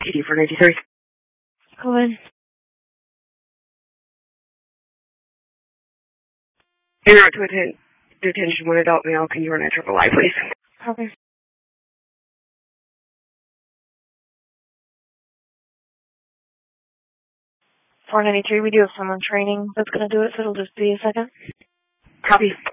PD for 93. Go in. You're to attend detention, one adult male. Can you run a triple I, please? Okay. 493, we do have someone training that's going to do it, so it'll just be a second. Copy.